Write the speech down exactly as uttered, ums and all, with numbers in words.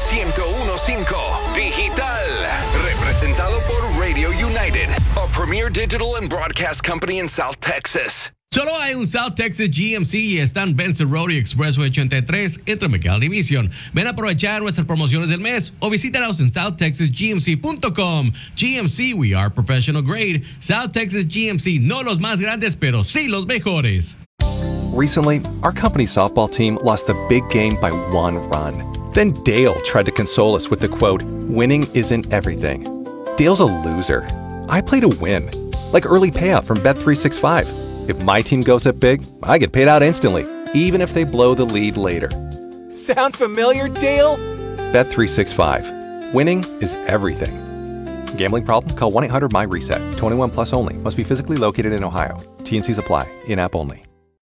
ciento uno punto cinco Digital. Representado por Radio United, a premier digital and broadcast company in South Texas. Solo hay un South Texas G M C y están Benson Road y Expressway ochenta y tres entre McAllen y Mission. Ven a aprovechar nuestras promociones del mes o visítanos en south texas g m c punto com. G M C, we are professional grade. South Texas G M C, no los más grandes, pero sí los mejores. Recently, our company's softball team lost the big game by one run. Then Dale tried to console us with the quote, "Winning isn't everything." Dale's a loser. I play to win. Like early payout from Bet three sixty-five. If my team goes up big, I get paid out instantly, even if they blow the lead later. Sound familiar, Dale? Bet three sixty-five. Winning is everything. Gambling problem? Call one eight hundred M Y RESET. twenty-one plus only. Must be physically located in Ohio. T and C's apply. In-app only.